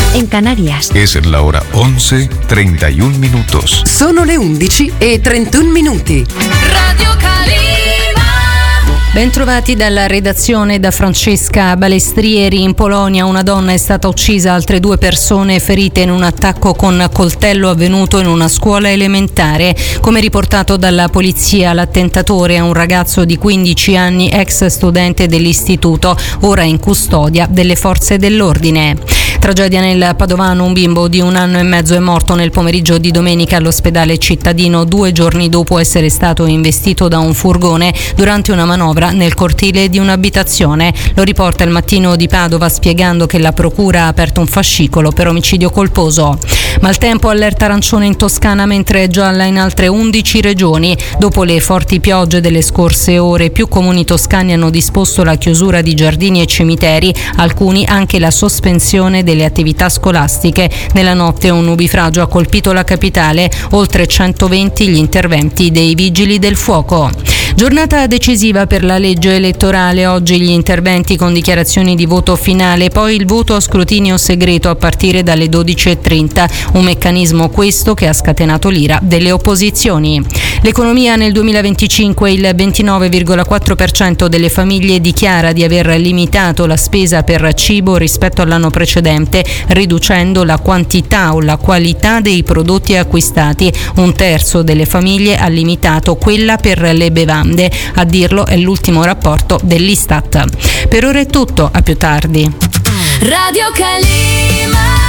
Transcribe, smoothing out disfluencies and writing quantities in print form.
en Canarias. Es la hora 11:31 minutos. Sono le 11:31 minuti. Radio Calima. Bentrovati dalla redazione da Francesca Balestrieri. In Polonia una donna è stata uccisa, altre 2 persone ferite in un attacco con coltello avvenuto in una scuola elementare. Come riportato dalla polizia, l'attentatore è un ragazzo di 15 anni, ex studente dell'istituto, ora in custodia delle forze dell'ordine. Tragedia nel Padovano, un bimbo di 1 anno e mezzo è morto nel pomeriggio di domenica all'ospedale cittadino 2 giorni dopo essere stato investito da un furgone durante una manovra nel cortile di un'abitazione. Lo riporta Il Mattino di Padova, spiegando che la procura ha aperto un fascicolo per omicidio colposo. Maltempo, allerta arancione in Toscana, mentre è gialla in altre 11 regioni. Dopo le forti piogge delle scorse ore, più comuni toscani hanno disposto la chiusura di giardini e cimiteri, alcuni anche la sospensione delle attività scolastiche. Nella notte un nubifragio ha colpito la capitale, oltre 120 gli interventi dei vigili del fuoco. Giornata decisiva per la legge elettorale, oggi gli interventi con dichiarazioni di voto finale, poi il voto a scrutinio segreto a partire dalle 12:30, un meccanismo questo che ha scatenato l'ira delle opposizioni. L'economia nel 2025, il 29,4% delle famiglie dichiara di aver limitato la spesa per cibo rispetto all'anno precedente, riducendo la quantità o la qualità dei prodotti acquistati. 1/3 delle famiglie ha limitato quella per le bevande. A dirlo è l'ultimo rapporto dell'Istat. Per ora è tutto, a più tardi. Radio Calima.